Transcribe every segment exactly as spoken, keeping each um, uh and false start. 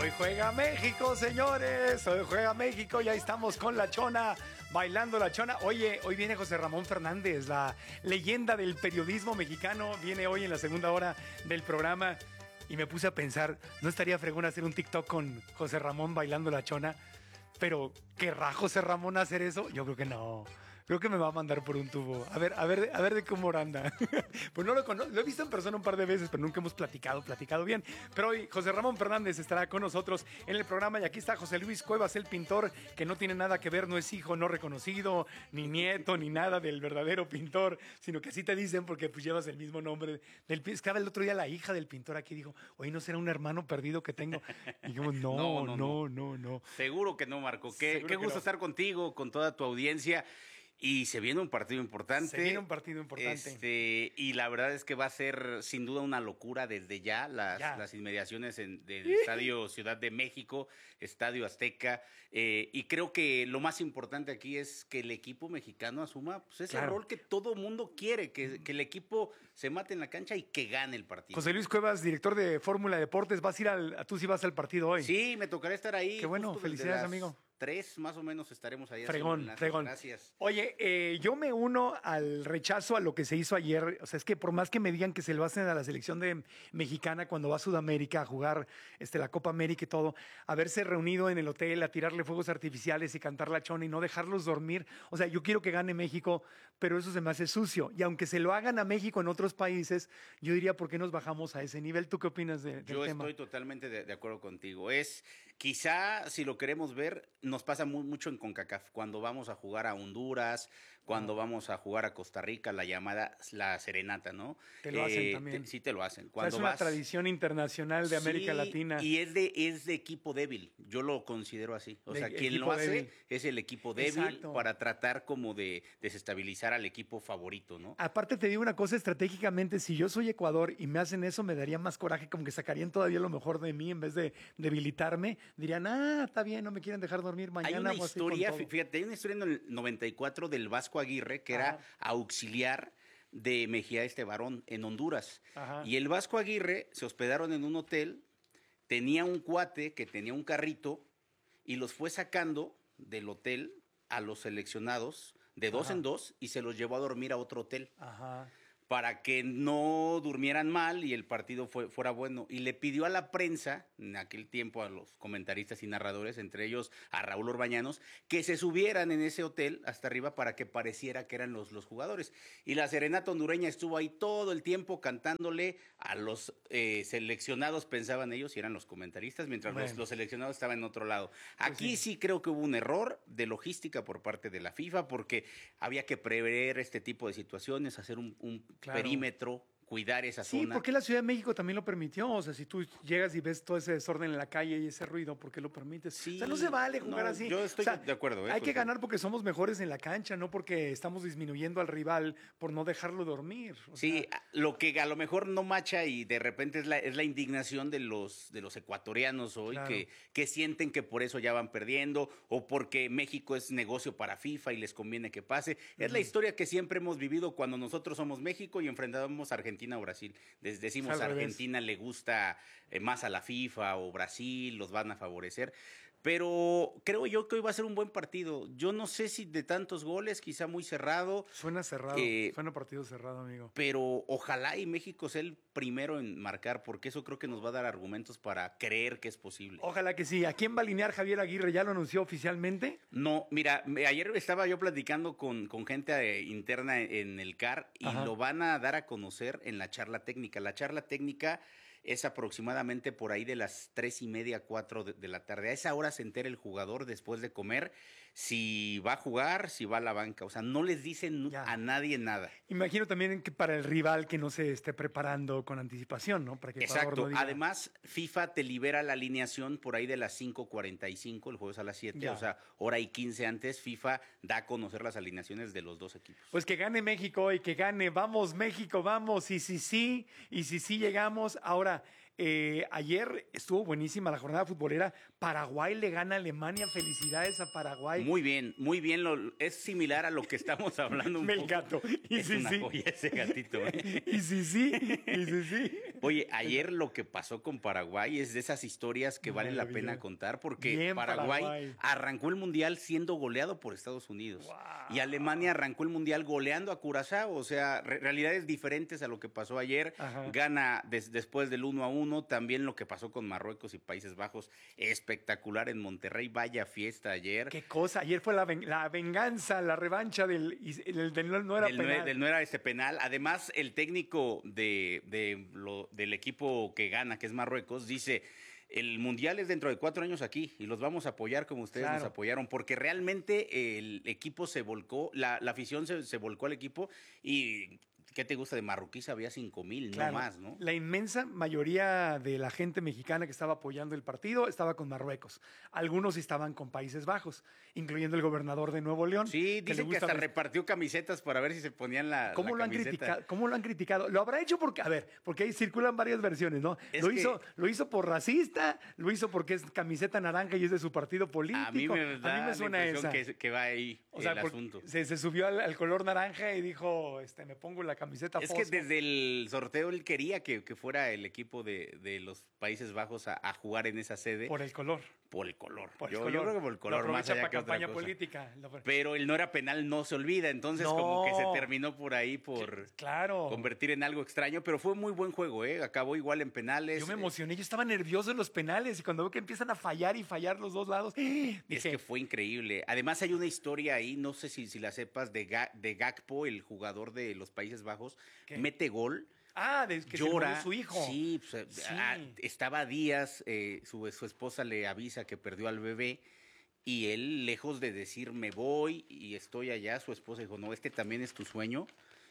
Hoy juega México, señores. Hoy juega México. Ya estamos con la Chona, bailando la Chona. Oye, hoy viene José Ramón Fernández, la leyenda del periodismo mexicano. Viene hoy en la segunda hora del programa. Y me puse a pensar, ¿no estaría fregón hacer un TikTok con José Ramón bailando la Chona? Pero, ¿querrá José Ramón hacer eso? Yo creo que no. Creo que me va a mandar por un tubo. A ver, a ver, a ver de cómo anda. Pues no lo conozco. Lo he visto en persona un par de veces, pero nunca hemos platicado, platicado bien. Pero hoy José Ramón Fernández estará con nosotros en el programa. Y aquí está José Luis Cuevas, el pintor, que no tiene nada que ver, no es hijo no reconocido, ni nieto, ni nada del verdadero pintor, sino que así te dicen porque pues llevas el mismo nombre del pintor. Estaba el otro día la hija del pintor aquí, dijo, oye, ¿no será un hermano perdido que tengo? Y dijimos, no, no, no, no, no, no. Seguro que no, Marco. Qué, qué gusto no. estar contigo, con toda tu audiencia. Y se viene un partido importante. Se viene un partido importante. Este, y la verdad es que va a ser sin duda una locura desde ya las, ya. las inmediaciones en, del Estadio Ciudad de México, Estadio Azteca. Eh, y creo que lo más importante aquí es que el equipo mexicano asuma pues, ese claro. rol que todo mundo quiere, que, que el equipo se mate en la cancha y que gane el partido. José Luis Cuevas, director de Fórmula Deportes, vas a ir al, tú sí vas al partido hoy. Sí, me tocará estar ahí. Qué bueno, felicidades, amigo. Tres más o menos estaremos ahí. Fregón, fregón. Gracias. Oye, eh, yo me uno al rechazo a lo que se hizo ayer. O sea, es que por más que me digan que se lo hacen a la selección de mexicana cuando va a Sudamérica a jugar este, la Copa América y todo, haberse reunido en el hotel a tirarle fuegos artificiales y cantar la Chona y no dejarlos dormir. O sea, yo quiero que gane México, pero eso se me hace sucio. Y aunque se lo hagan a México en otros países, yo diría, ¿por qué nos bajamos a ese nivel? ¿Tú qué opinas de, del yo tema? Yo estoy totalmente de, de acuerdo contigo. Es, quizá, si lo queremos ver, nos pasa muy, mucho en CONCACAF, cuando vamos a jugar a Honduras, cuando ah. vamos a jugar a Costa Rica, la llamada la serenata, ¿no? Te lo hacen eh, también. Te, sí, te lo hacen. Cuando o sea, es una vas, tradición internacional de América sí, Latina. Y es de, es de equipo débil, yo lo considero así. O de, sea, quien lo hace débil. Es el equipo débil. Exacto. Para tratar como de desestabilizar al equipo favorito, ¿no? Aparte te digo una cosa, estratégicamente, si yo soy Ecuador y me hacen eso, me daría más coraje, como que sacarían todavía lo mejor de mí en vez de debilitarme. Dirían, ah, está bien, no me quieren dejar dormir mañana. Hay una historia, fíjate, hay una historia en el noventa y cuatro del Vasco Aguirre, que Ajá. era auxiliar de Mejía este varón en Honduras. Ajá. Y el Vasco Aguirre se hospedaron en un hotel, tenía un cuate que tenía un carrito y los fue sacando del hotel a los seleccionados de dos Ajá. en dos y se los llevó a dormir a otro hotel. Ajá. Para que no durmieran mal y el partido fue, fuera bueno. Y le pidió a la prensa, en aquel tiempo a los comentaristas y narradores, entre ellos a Raúl Orbañanos, que se subieran en ese hotel hasta arriba para que pareciera que eran los, los jugadores. Y la serenata hondureña estuvo ahí todo el tiempo cantándole a los eh, seleccionados, pensaban ellos, y eran los comentaristas, mientras bueno. los, los seleccionados estaban en otro lado. Aquí pues sí. sí creo que hubo un error de logística por parte de la FIFA, porque había que prever este tipo de situaciones, hacer un, un Claro. perímetro, cuidar esa sí, zona. Sí, porque la Ciudad de México también lo permitió. O sea, si tú llegas y ves todo ese desorden en la calle y ese ruido, ¿por qué lo permites? Sí, o sea, no se vale jugar no, así. Yo estoy o sea, de acuerdo. ¿eh? Hay que ganar porque somos mejores en la cancha, no porque estamos disminuyendo al rival por no dejarlo dormir. O sí, sea, lo que a lo mejor no macha y de repente es la, es la indignación de los, de los ecuatorianos hoy claro. que, que sienten que por eso ya van perdiendo o porque México es negocio para FIFA y les conviene que pase. Es uh-huh. la historia que siempre hemos vivido cuando nosotros somos México y enfrentamos a Argentina o Brasil. Les decimos a Argentina le gusta eh, más a la FIFA o Brasil, los van a favorecer. Pero creo yo que hoy va a ser un buen partido. Yo no sé si de tantos goles, quizá muy cerrado. Suena cerrado, eh, suena partido cerrado, amigo. Pero ojalá y México sea el primero en marcar, porque eso creo que nos va a dar argumentos para creer que es posible. Ojalá que sí. ¿A quién va a alinear Javier Aguirre? ¿Ya lo anunció oficialmente? No, mira, ayer estaba yo platicando con, con gente eh, interna en el C A R y Ajá. lo van a dar a conocer en la charla técnica. La charla técnica es aproximadamente por ahí de las tres y media, cuatro de, de la tarde. A esa hora se entera el jugador después de comer si va a jugar, si va a la banca. O sea, no les dicen ya. a nadie nada. Imagino también que para el rival que no se esté preparando con anticipación, ¿no? Para que Exacto. No diga... Además, FIFA te libera la alineación por ahí de las cinco cuarenta y cinco, el jueves a las siete. Ya. O sea, hora y quince antes, FIFA da a conocer las alineaciones de los dos equipos. Pues que gane México y que gane. Vamos, México, vamos. Y si sí, y si sí llegamos. Ahora, Eh, ayer estuvo buenísima la jornada futbolera. Paraguay le gana a Alemania. Felicidades a Paraguay. Muy bien, muy bien. Lo, es similar a lo que estamos hablando un El poco. gato. Y es sí, una sí. joya ese gatito. ¿eh? Y sí, sí. Y sí, sí. Oye, ayer lo que pasó con Paraguay es de esas historias que vale la pena contar porque Bien, Paraguay, Paraguay arrancó el Mundial siendo goleado por Estados Unidos. Wow. Y Alemania arrancó el Mundial goleando a Curazao. O sea, re realidades diferentes a lo que pasó ayer. Ajá. Gana des después del uno a uno. También lo que pasó con Marruecos y Países Bajos. Espectacular en Monterrey. Vaya fiesta ayer. Qué cosa. Ayer fue la, ven la venganza, la revancha del, del, del no era del, penal. No, del no era este penal. Además, el técnico de, de lo, del equipo que gana, que es Marruecos, dice: el Mundial es dentro de cuatro años aquí y los vamos a apoyar como ustedes Claro. nos apoyaron, porque realmente el equipo se volcó, la, la afición se, se volcó al equipo y... ¿Qué te gusta? De marroquíes había cinco mil, Claro. no más, ¿no? La inmensa mayoría de la gente mexicana que estaba apoyando el partido estaba con Marruecos. Algunos estaban con Países Bajos, incluyendo el gobernador de Nuevo León. Sí, dicen que, que hasta ver... repartió camisetas para ver si se ponían la, ¿Cómo la lo han camiseta. criticado? ¿Cómo lo han criticado? Lo habrá hecho porque, a ver, porque ahí circulan varias versiones, ¿no? Es Lo que- hizo, lo hizo por racista, lo hizo porque es camiseta naranja y es de su partido político. A mí me, da a mí me suena la impresión esa. que, que va ahí O sea, el porque asunto. Se, se subió al, al color naranja y dijo, este, me pongo la camiseta Es fosfo. que desde el sorteo él quería que, que fuera el equipo de, de los Países Bajos a, a jugar en esa sede. Por el color. Por el color. Por el yo, color. yo creo que por el color Lo más aprovecha allá para que otra campaña cosa. política. Lo- Pero el no era penal no se olvida, entonces No. como que se terminó por ahí por Claro. convertir en algo extraño, pero fue muy buen juego, ¿eh? Acabó igual en penales. Yo me emocioné, yo estaba nervioso en los penales y cuando veo que empiezan a fallar y fallar los dos lados, dije, Es que fue increíble. Además hay una historia ahí, no sé si, si la sepas, de, Ga- de Gakpo, el jugador de los Países Bajos, ¿Qué? mete gol. ah, de que Llora, se murió su hijo. Sí, pues, Sí. ah, estaba días, eh, su, su esposa le avisa que perdió al bebé y él, lejos de decir me voy y estoy allá, su esposa dijo, no, este también es tu sueño.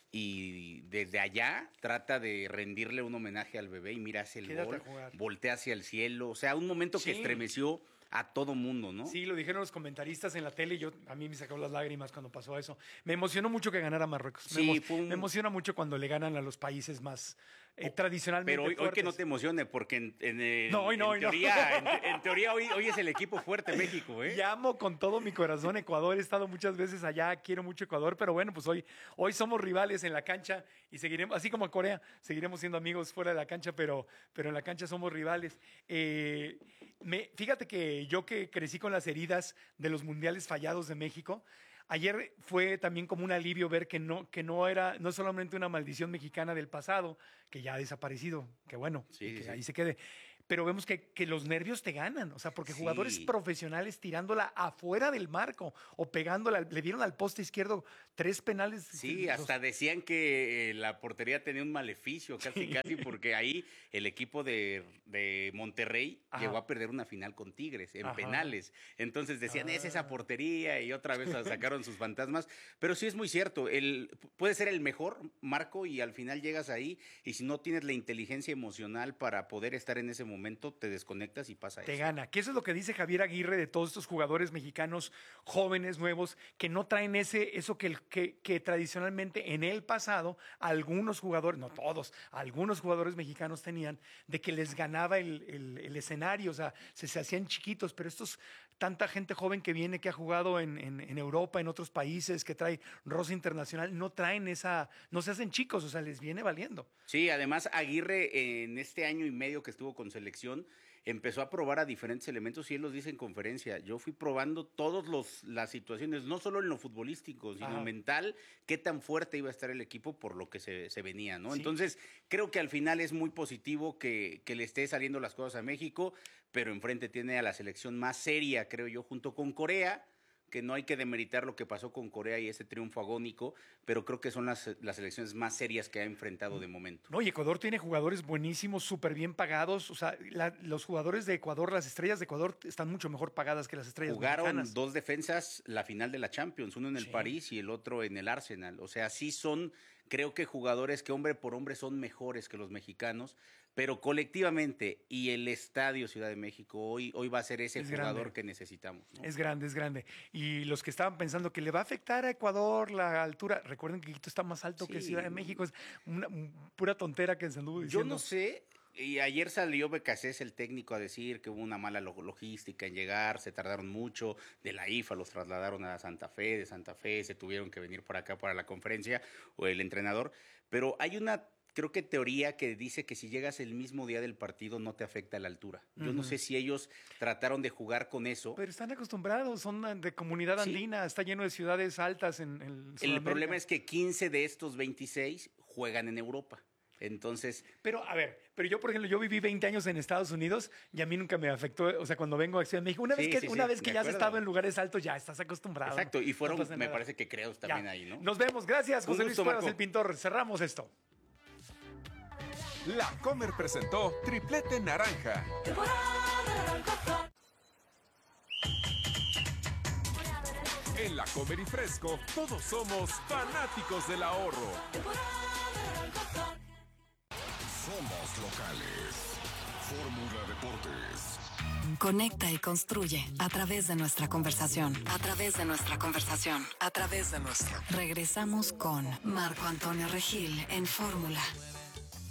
Y desde allá trata de rendirle un homenaje al bebé y mira, hace el Quédate gol, a jugar. voltea hacia el cielo. O sea, un momento que Sí. estremeció a todo mundo, ¿no? Sí, lo dijeron los comentaristas en la tele y yo, a mí me sacó las lágrimas cuando pasó eso. Me emocionó mucho que ganara Marruecos. Me, Sí, emo- fue un- me emociona mucho cuando le ganan a los países más eh, tradicionalmente Pero hoy, hoy que no fuertes. te emocione, porque en, en, eh, No, hoy no, en hoy no. teoría, en, en teoría hoy, hoy es el equipo fuerte México, ¿eh? Y amo con todo mi corazón Ecuador. He estado muchas veces allá, quiero mucho Ecuador, pero bueno, pues hoy, hoy somos rivales en la cancha y seguiremos, así como Corea, seguiremos siendo amigos fuera de la cancha, pero, pero en la cancha somos rivales. Eh, me, fíjate que yo que crecí con las heridas de los mundiales fallados de México, ayer fue también como un alivio ver que no, que no era, no solamente una maldición mexicana del pasado, que ya ha desaparecido, que bueno, Sí, y que sí. ahí se quede. Pero vemos que, que los nervios te ganan, o sea, porque Sí. jugadores profesionales tirándola afuera del marco o pegándola, le dieron al poste izquierdo tres penales. Sí, los- hasta decían que eh, la portería tenía un maleficio, casi, casi, porque ahí el equipo de, de Monterrey Ajá. llegó a perder una final con Tigres en Ajá. penales. Entonces decían, es Ah. esa portería, y otra vez sacaron sus fantasmas. Pero sí es muy cierto, el, puede ser el mejor marco y al final llegas ahí, y si no tienes la inteligencia emocional para poder estar en ese momento, te desconectas y pasa te eso. gana. Que eso es lo que dice Javier Aguirre de todos estos jugadores mexicanos jóvenes, nuevos, que no traen ese, eso que, el- que, que tradicionalmente en el pasado algunos jugadores, no todos, algunos jugadores mexicanos tenían, de que les ganaba el, el- el escenario, o sea, se, se hacían chiquitos, pero estos, tanta gente joven que viene, que ha jugado en, en- en Europa, en otros países, que trae rosa internacional, no traen esa, no se hacen chicos, o sea, les viene valiendo. Sí, además Aguirre en este año y medio que estuvo con selección empezó a probar a diferentes elementos y él los dice en conferencia. Yo fui probando todas las situaciones, no solo en lo futbolístico, sino Ajá. mental, qué tan fuerte iba a estar el equipo por lo que se, se venía, ¿no? Sí. Entonces, creo que al final es muy positivo que, que le esté saliendo las cosas a México, pero enfrente tiene a la selección más seria, creo yo, junto con Corea, que no hay que demeritar lo que pasó con Corea y ese triunfo agónico, pero creo que son las, las elecciones más serias que ha enfrentado de momento. No, y Ecuador tiene jugadores buenísimos, súper bien pagados. O sea, la- los jugadores de Ecuador, las estrellas de Ecuador están mucho mejor pagadas que las estrellas Jugaron mexicanas. dos defensas la final de la Champions, uno en el Sí. París y el otro en el Arsenal. O sea, sí son, creo que jugadores que hombre por hombre son mejores que los mexicanos, pero colectivamente y el Estadio Ciudad de México hoy, hoy va a ser ese Es jugador grande. que necesitamos, ¿no? Es grande, es grande. Y los que estaban pensando que le va a afectar a Ecuador la altura, recuerden que Quito está más alto que Sí. Ciudad de México, es una un- pura tontera que se anduvo Yo diciendo. no sé, y ayer salió Becasés, el técnico, a decir que hubo una mala logística en llegar, se tardaron mucho, de la I F A los trasladaron a Santa Fe, de Santa Fe se tuvieron que venir por acá para la conferencia, o el entrenador, pero hay una, creo que teoría que dice que si llegas el mismo día del partido no te afecta la altura. Yo uh-huh. no sé si ellos trataron de jugar con eso. Pero están acostumbrados, son de comunidad andina, sí. Está lleno de ciudades altas en el Sudamérica. El problema es que quince de estos veintiséis juegan en Europa. Entonces... Pero, a ver, pero yo, por ejemplo, yo viví veinte años en Estados Unidos y a mí nunca me afectó, o sea, cuando vengo a Ciudad de México, una vez sí, que, sí, una sí, vez que ya has estado en lugares altos, ya estás acostumbrado. Exacto, y fueron, no me nada. parece que creo también ya. ahí, ¿no? Nos vemos, gracias, José Luis Cuevas, el pintor. Cerramos esto. La Comer presentó Triplete Naranja. En La Comer y Fresco, todos somos fanáticos del ahorro. Somos locales. Fórmula Deportes. Conecta y construye a través de nuestra conversación. A través de nuestra conversación. A través de nuestra. Regresamos con Marco Antonio Regil en Fórmula.